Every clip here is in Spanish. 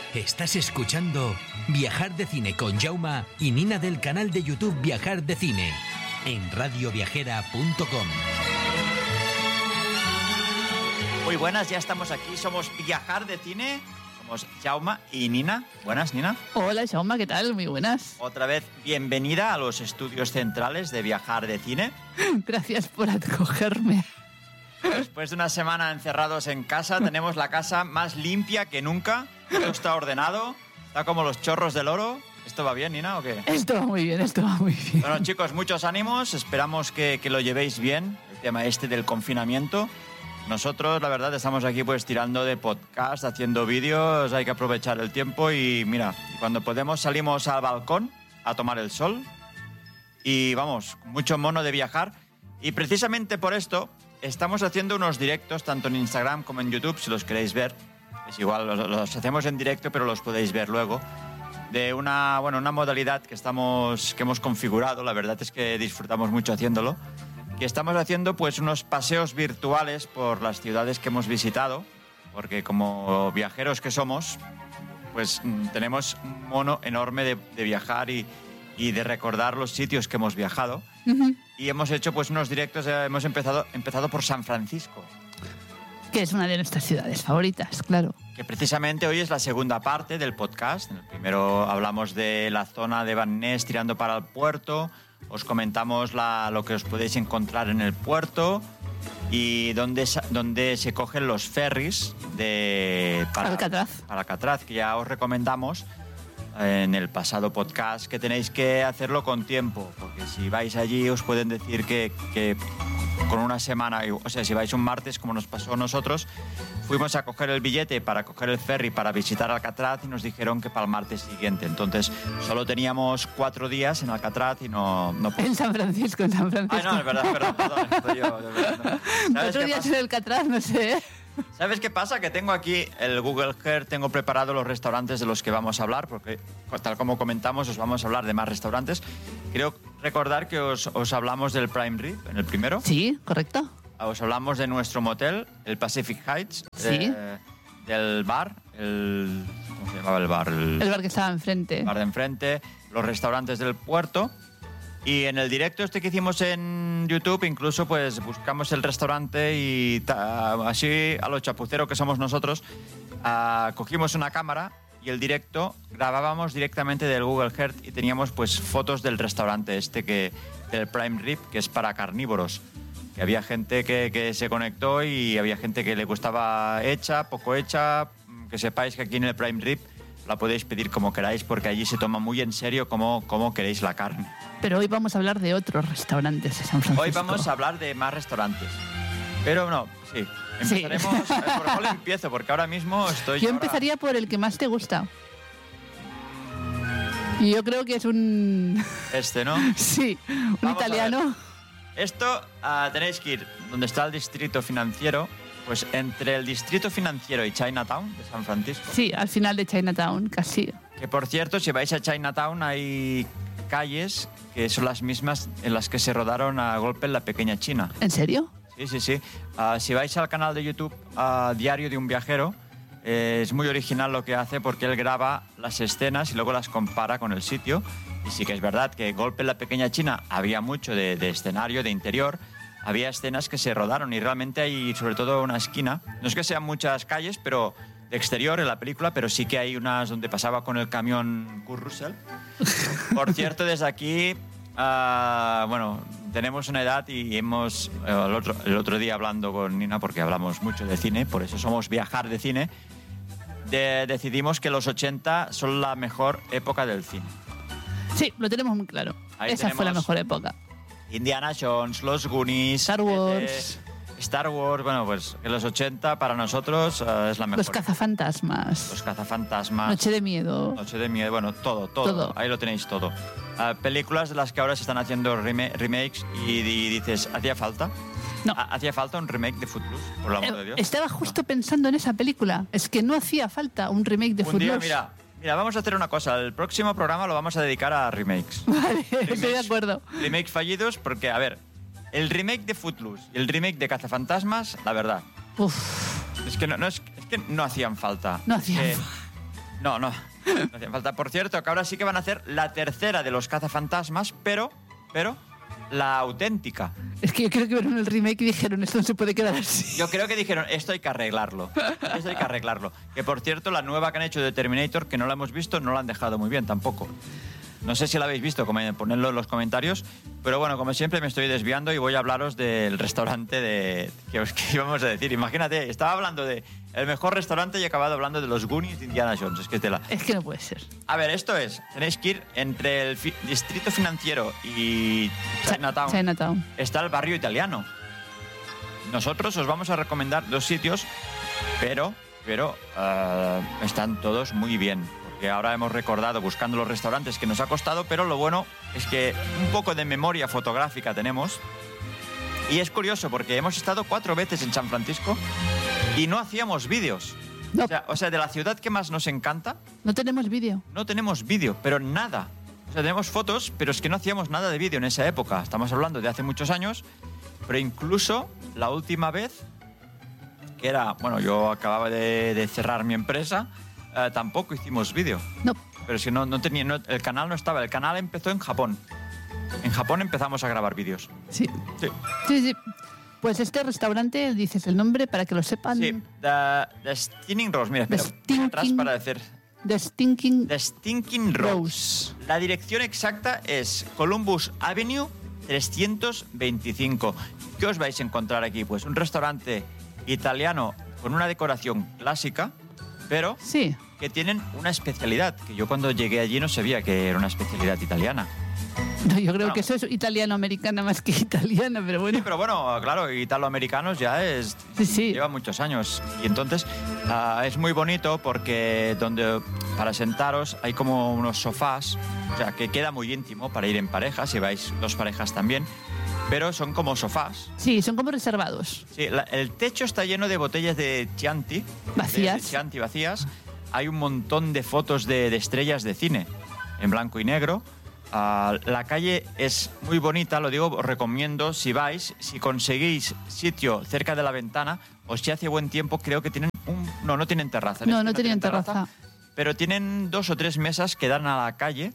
Estás escuchando Viajar de Cine con Jaume y Nina del canal de YouTube Viajar de Cine en radioviajera.com. Muy buenas, ya estamos aquí, somos Viajar de Cine, somos Jaume y Nina. Buenas, Nina. Hola, Jaume, ¿qué tal? Muy buenas. Otra vez, bienvenida a los estudios centrales de Viajar de Cine. Gracias por acogerme. Después de una semana encerrados en casa, tenemos la casa más limpia que nunca. Todo está ordenado, está como los chorros del oro. ¿Esto va bien, Nina, o qué? Esto va muy bien, esto va muy bien. Bueno, chicos, muchos ánimos. Esperamos que lo llevéis bien, el tema este del confinamiento. Nosotros, la verdad, estamos aquí pues tirando de podcast, haciendo vídeos. Hay que aprovechar el tiempo y, mira, cuando podemos salimos al balcón a tomar el sol. Y, vamos, mucho mono de viajar. Y precisamente por esto estamos haciendo unos directos, tanto en Instagram como en YouTube, si los queréis ver. Es igual, los hacemos en directo, pero los podéis ver luego. De una modalidad que hemos configurado, la verdad es que disfrutamos mucho haciéndolo. Que estamos haciendo pues unos paseos virtuales por las ciudades que hemos visitado, porque como viajeros que somos, pues tenemos un mono enorme de viajar y de recordar los sitios que hemos viajado. Uh-huh. Y hemos hecho pues unos directos, hemos empezado por San Francisco. Que es una de nuestras ciudades favoritas, claro. Que precisamente hoy es la segunda parte del podcast. En el primero hablamos de la zona de Van Ness tirando para el puerto. Os comentamos lo que os podéis encontrar en el puerto y dónde se cogen los ferries para Alcatraz, que ya os recomendamos en el pasado podcast que tenéis que hacerlo con tiempo, porque si vais allí os pueden decir que con una semana, o sea, si vais un martes como nos pasó a nosotros, fuimos a coger el billete para coger el ferry para visitar Alcatraz y nos dijeron que para el martes siguiente. Entonces, solo teníamos 4 días en Alcatraz y no En San Francisco. Ay, no, es verdad, perdón. No. 4 días en Alcatraz, no sé. ¿Sabes qué pasa? Que tengo aquí el Google Earth, tengo preparado los restaurantes de los que vamos a hablar, porque tal como comentamos os vamos a hablar de más restaurantes. Creo recordar que os hablamos del Prime Rib en el primero. Sí, correcto. Os hablamos de nuestro motel, el Pacific Heights. Sí. Del bar, ¿cómo se llamaba el bar? El bar que estaba enfrente. El bar de enfrente, los restaurantes del puerto. Y en el directo que hicimos en YouTube, incluso pues buscamos el restaurante y así a lo chapucero que somos nosotros, cogimos una cámara y el directo grabábamos directamente del Google Earth y teníamos pues fotos del restaurante del Prime Rib, que es para carnívoros. Que había gente que se conectó y había gente que le gustaba hecha, poco hecha. Que sepáis que aquí en el Prime Rib la podéis pedir como queráis, porque allí se toma muy en serio cómo queréis la carne. Pero hoy vamos a hablar de otros restaurantes de San Francisco. Hoy vamos a hablar de más restaurantes. Pero no, sí. Empezaremos... Sí. ¿Por cuál empiezo? Porque ahora mismo estoy... Yo empezaría por el que más te gusta. Y yo creo que es un... Este, ¿no? Sí, un italiano. Esto tenéis que ir donde está el distrito financiero, pues entre el distrito financiero y Chinatown de San Francisco. Sí, al final de Chinatown, casi. Que por cierto, si vais a Chinatown hay calles que son las mismas en las que se rodaron a golpe en La Pequeña China. ¿En serio? Sí. Si vais al canal de YouTube Diario de un Viajero, es muy original lo que hace porque él graba las escenas y luego las compara con el sitio. Y sí que es verdad que golpe en La Pequeña China había mucho de escenario, de interior. Había escenas que se rodaron y realmente hay sobre todo una esquina. No es que sean muchas calles, pero de exterior en la película, pero sí que hay unas donde pasaba con el camión Kurt Russell. Por cierto, desde aquí, tenemos una edad y hemos, el otro día hablando con Nina, porque hablamos mucho de cine, por eso somos Viajar de Cine, decidimos que los 80 son la mejor época del cine. Sí, lo tenemos muy claro. Esa fue la mejor época. Indiana Jones, los Goonies, Star Wars, bueno, pues en los 80 para nosotros es la mejor. Los cazafantasmas. Noche de miedo, bueno, todo. Ahí lo tenéis todo. Películas de las que ahora se están haciendo remakes y dices, ¿hacía falta? No. ¿Hacía falta un remake de Footloose, por el amor de Dios? Estaba justo pensando en esa película. Es que no hacía falta un remake de Footloose. Mira, vamos a hacer una cosa. El próximo programa lo vamos a dedicar a remakes. Vale, estoy de acuerdo. Remakes fallidos porque, a ver, el remake de Footloose y el remake de Cazafantasmas, la verdad. Uf. Es que no hacían falta. No hacían falta. No hacía falta. Por cierto, que ahora sí que van a hacer la tercera de los cazafantasmas, pero la auténtica. Es que yo creo que vieron el remake y dijeron, esto no se puede quedar así. Yo creo que dijeron, esto hay que arreglarlo. Que, por cierto, la nueva que han hecho de Terminator, que no la hemos visto, no la han dejado muy bien tampoco. No sé si la habéis visto, ponedlo en los comentarios. Pero bueno, como siempre me estoy desviando y voy a hablaros del restaurante que íbamos a decir. Imagínate, estaba hablando de el mejor restaurante y he acabado hablando de los Goonies de Indiana Jones. Es que no puede ser. A ver, tenéis que ir entre el distrito financiero y Chinatown. Está el barrio italiano. Nosotros os vamos a recomendar 2 sitios, pero están todos muy bien. Que ahora hemos recordado buscando los restaurantes que nos ha costado, pero lo bueno es que un poco de memoria fotográfica tenemos. Y es curioso porque hemos estado 4 veces en San Francisco y no hacíamos vídeos. No. O sea, de la ciudad que más nos encanta... No tenemos vídeo. No tenemos vídeo, pero nada. O sea, tenemos fotos, pero es que no hacíamos nada de vídeo en esa época. Estamos hablando de hace muchos años, pero incluso la última vez, que era... Bueno, yo acababa de cerrar mi empresa... tampoco hicimos vídeo. No. Pero es que el canal no estaba. El canal empezó en Japón. En Japón empezamos a grabar vídeos. Sí. Pues este restaurante, dices el nombre para que lo sepan. Sí, The Stinking Rose. Mira, espera, atrás para decir. The Stinking Rose. La dirección exacta es Columbus Avenue 325. ¿Qué os vais a encontrar aquí? Pues un restaurante italiano con una decoración clásica, pero sí, que tienen una especialidad, que yo cuando llegué allí no sabía que era una especialidad italiana. No, yo creo que eso es italiano-americana más que italiana, pero bueno. Sí, pero bueno, claro, italoamericanos ya es... Sí. Lleva muchos años. Y entonces es muy bonito porque para sentaros hay como unos sofás, o sea, que queda muy íntimo para ir en pareja, si vais 2 parejas también, pero son como sofás. Sí, son como reservados. Sí, el techo está lleno de botellas de Chianti. Vacías. De Chianti vacías. Hay un montón de fotos de estrellas de cine en blanco y negro. La calle es muy bonita, lo digo, os recomiendo si vais, si conseguís sitio cerca de la ventana, o si hace buen tiempo, creo que tienen no tienen terraza. No tienen terraza. Pero tienen 2 o 3 mesas que dan a la calle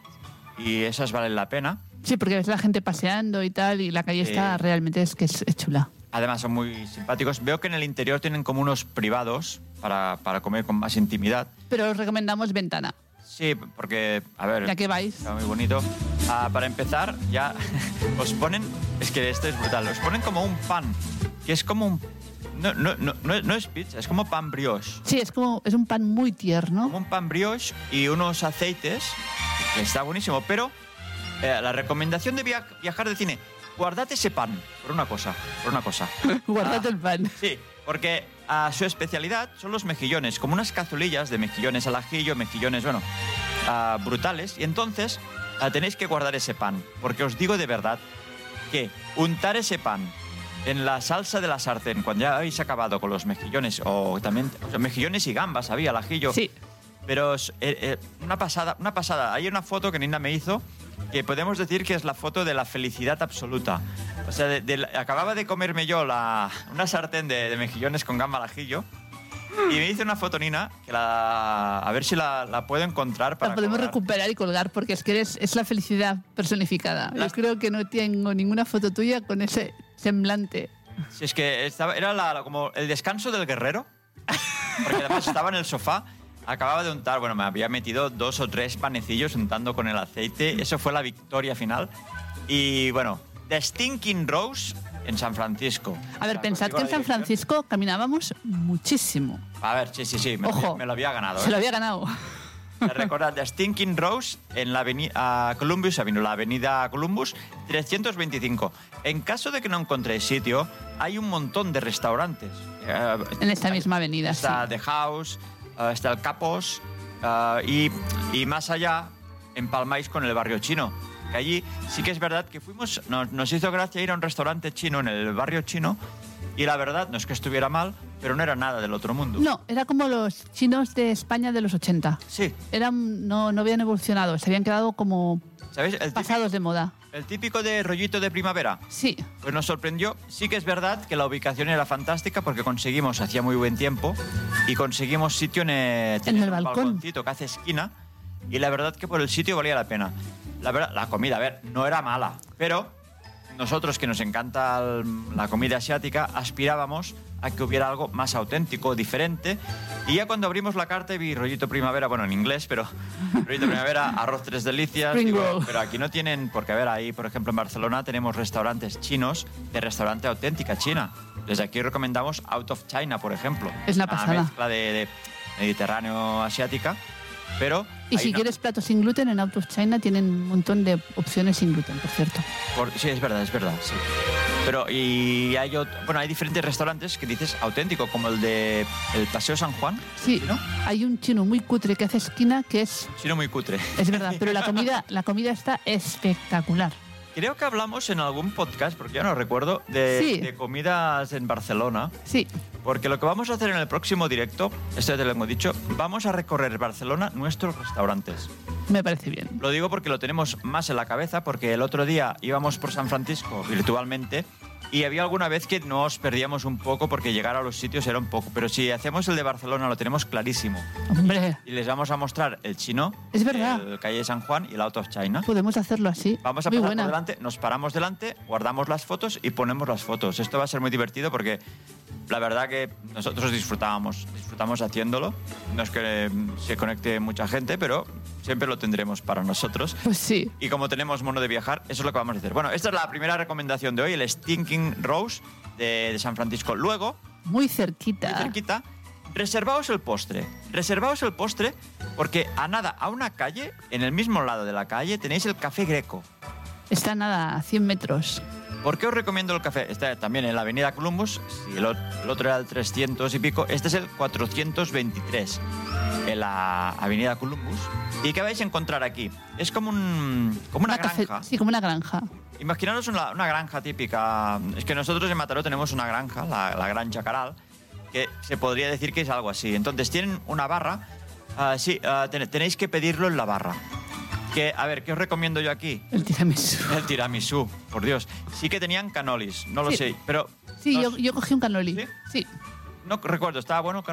y esas valen la pena. Sí, porque ves la gente paseando y tal, y la calle está realmente es chula. Además son muy simpáticos. Veo que en el interior tienen como unos privados para comer con más intimidad. Pero os recomendamos ventana. Sí, porque, a ver... Ya que vais. Está muy bonito. Para empezar, ya os ponen... Es que esto es brutal. Os ponen como un pan, que es como un... No es pizza, es como pan brioche. Sí, es un pan muy tierno. Como un pan brioche y unos aceites, que está buenísimo. Pero la recomendación de viajar de cine, guardad ese pan, por una cosa. Guardad el pan. Sí, porque su especialidad son los mejillones, como unas cazulillas de mejillones al ajillo, mejillones, brutales. Y entonces tenéis que guardar ese pan, porque os digo de verdad que untar ese pan en la salsa de la sartén, cuando ya habéis acabado con los mejillones, o también mejillones y gambas había al ajillo. Sí. Pero una pasada. Hay una foto que Nina me hizo que podemos decir que es la foto de la felicidad absoluta. O sea, acababa de comerme yo una sartén de mejillones con gamba al ajillo y me hizo una foto Nina, que a ver si la puedo encontrar para la podemos colgar. recuperar y colgar, porque es que es la felicidad personificada. Yo creo que no tengo ninguna foto tuya con ese semblante. Sí, es que era como el descanso del guerrero, porque además estaba en el sofá. Acababa de untar, me había metido 2 o 3 panecillos untando con el aceite. Eso fue la victoria final. Y The Stinking Rose en San Francisco. A ver, pensad que en San Francisco caminábamos muchísimo. A ver, sí. Ojo, me lo había ganado. Se lo había ganado. Recordad, The Stinking Rose en la avenida Columbus Avenue, la avenida Columbus 325. En caso de que no encontréis sitio, hay un montón de restaurantes. En esta misma avenida, está sí. The House, está el Capos y más allá empalmáis con el barrio chino. Que allí sí que es verdad que fuimos, nos hizo gracia ir a un restaurante chino en el barrio chino y la verdad no es que estuviera mal, pero no era nada del otro mundo. No, era como los chinos de España de los 80. Sí. No habían evolucionado, se habían quedado como ¿Sabéis? Pasados de moda. El típico de rollito de primavera. Sí. Pues nos sorprendió. Sí que es verdad que la ubicación era fantástica porque conseguimos, hacía muy buen tiempo, y conseguimos sitio en el balcón. balconcito que hace esquina, y la verdad que por el sitio valía la pena. La verdad, la comida, a ver, no era mala, pero nosotros que nos encanta la comida asiática aspirábamos a que hubiera algo más auténtico, diferente. Y ya cuando abrimos la carta y vi rollito primavera, bueno, en inglés, pero rollito primavera, arroz tres delicias. Digo, pero aquí no tienen, porque a ver, ahí, por ejemplo, en Barcelona tenemos restaurantes chinos de restaurante auténtica china. Desde aquí recomendamos Out of China, por ejemplo. Es la pasada. Una mezcla de mediterráneo asiática, pero... Y si quieres platos sin gluten, en Out of China tienen un montón de opciones sin gluten, por cierto. Sí, es verdad, sí. Pero, y hay diferentes restaurantes que dices auténtico, como el de el Paseo San Juan. Sí, ¿no? Hay un chino muy cutre que hace esquina que es... Chino muy cutre. Es verdad, pero la comida está espectacular. Creo que hablamos en algún podcast, porque ya no recuerdo, de comidas en Barcelona. Sí. Porque lo que vamos a hacer en el próximo directo, esto ya te lo hemos dicho, vamos a recorrer Barcelona, nuestros restaurantes. Me parece bien. Lo digo porque lo tenemos más en la cabeza, porque el otro día íbamos por San Francisco virtualmente y había alguna vez que nos perdíamos un poco porque llegar a los sitios era un poco. Pero si hacemos el de Barcelona lo tenemos clarísimo. Hombre. Y les vamos a mostrar el chino, es verdad, el calle de San Juan y el Out of China. Podemos hacerlo así. Vamos a pasar por delante, nos paramos delante, guardamos las fotos y ponemos las fotos. Esto va a ser muy divertido porque la verdad que nosotros disfrutamos haciéndolo. No es que se conecte mucha gente, pero siempre lo tendremos para nosotros. Pues sí. Y como tenemos mono de viajar, eso es lo que vamos a hacer. Bueno, esta es la primera recomendación de hoy, el Stinking Rose de San Francisco. Luego, muy cerquita, reservaos el postre. Reservaos el postre porque a una calle, en el mismo lado de la calle, tenéis el Café Greco. Está a 100 metros. ¿Por qué os recomiendo el café? Está también en la avenida Columbus. Si el otro era el 300 y pico, este es el 423 en la avenida Columbus. ¿Y qué vais a encontrar aquí? Es como una granja. Sí, como una granja. Imaginaros una granja típica. Es que nosotros en Mataró tenemos una granja, la Granja Caral, que se podría decir que es algo así. Entonces tienen una barra. Tenéis que pedirlo en la barra. A ver, ¿qué os recomiendo yo aquí? El tiramisú. El tiramisú, por Dios. Sí que tenían canolis, no lo sé, pero... Sí, yo cogí un canoli. ¿Sí? No recuerdo, ¿estaba bueno